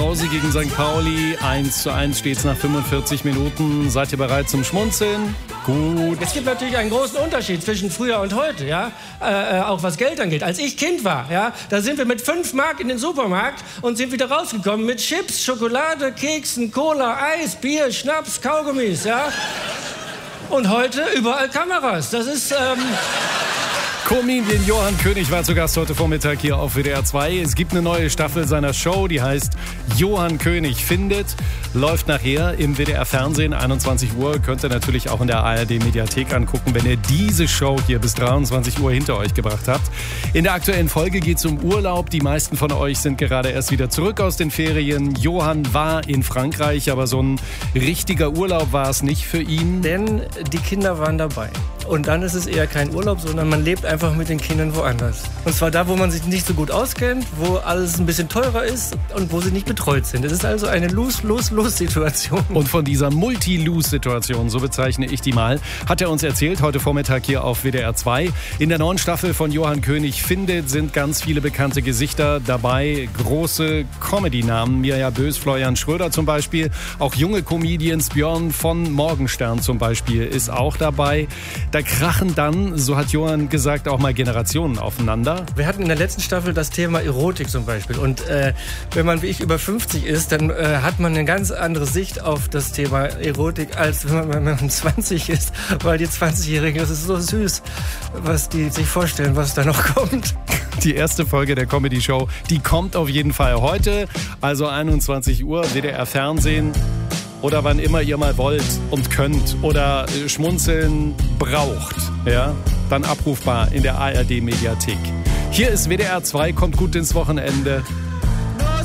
Pause gegen St. Pauli. 1:1 steht es nach 45 Minuten. Seid ihr bereit zum Schmunzeln? Gut. Es gibt natürlich einen großen Unterschied zwischen früher und heute, ja, auch was Geld angeht. Als ich Kind war, ja, da sind wir mit 5 Mark in den Supermarkt und sind wieder rausgekommen mit Chips, Schokolade, Keksen, Cola, Eis, Bier, Schnaps, Kaugummis, ja. Und heute überall Kameras. Das ist, Comedian Johann König war zu Gast heute Vormittag hier auf WDR 2. Es gibt eine neue Staffel seiner Show, die heißt Johann König findet. Läuft nachher im WDR Fernsehen, 21 Uhr. Könnt ihr natürlich auch in der ARD Mediathek angucken, wenn ihr diese Show hier bis 23 Uhr hinter euch gebracht habt. In der aktuellen Folge geht es um Urlaub. Die meisten von euch sind gerade erst wieder zurück aus den Ferien. Johann war in Frankreich, aber so ein richtiger Urlaub war es nicht für ihn. denn die Kinder waren dabei. Und dann ist es eher kein Urlaub, sondern man lebt einfach mit den Kindern woanders. Und zwar da, wo man sich nicht so gut auskennt, wo alles ein bisschen teurer ist und wo sie nicht betreut sind. Es ist also eine Lose-Lose-Lose-Situation. Und von dieser Multi-Lose-Situation, so bezeichne ich die mal, hat er uns erzählt, heute Vormittag hier auf WDR 2. In der neuen Staffel von Johann König findet sind ganz viele bekannte Gesichter dabei. Große Comedy-Namen, Mirja Bös, Florian Schröder zum Beispiel. Auch junge Comedians, Björn von Morgenstern zum Beispiel ist auch dabei. Da krachen dann, so hat Johann gesagt, auch mal Generationen aufeinander. Wir hatten in der letzten Staffel das Thema Erotik zum Beispiel. Und wenn man wie ich über 50 ist, dann hat man eine ganz andere Sicht auf das Thema Erotik, als wenn man 20 ist. Weil die 20-Jährigen, das ist so süß, was die sich vorstellen, was da noch kommt. Die erste Folge der Comedy-Show, die kommt auf jeden Fall heute. Also 21 Uhr, WDR Fernsehen. Oder wann immer ihr mal wollt und könnt oder schmunzeln braucht, ja, dann abrufbar in der ARD Mediathek. Hier ist WDR 2, kommt gut ins Wochenende.